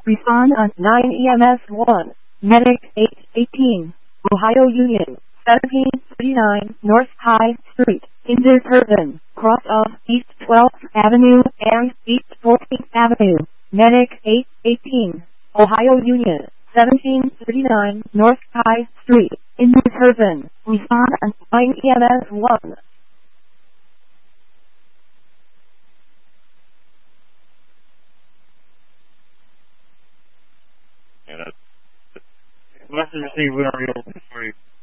Respond on 9 EMS 1. Medic 818. Ohio Union 1739 North High Street, Interturban, cross of East 12th Avenue and East 14th Avenue. Medic 818. Ohio Union 1739 North High Street, Interturban. Respond on 9 EMS 1. Message received, we are able to